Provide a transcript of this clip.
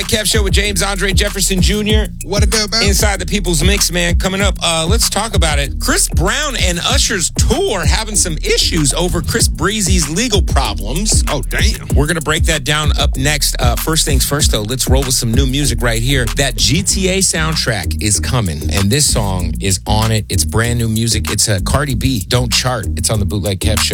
Bootleg Kev Show with James Andre Jefferson Jr. What it do, man? Inside the People's Mix, man. Coming up, let's talk about it. Chris Brown and Usher's tour having some issues over Chris Breezy's legal problems. Oh, damn. We're going to break that down up next. First things first, though, let's roll with some new music right here. That GTA soundtrack is coming, and this song is on it. It's brand new music. It's a Cardi B, Don't Chart. It's on the Bootleg Kev Show.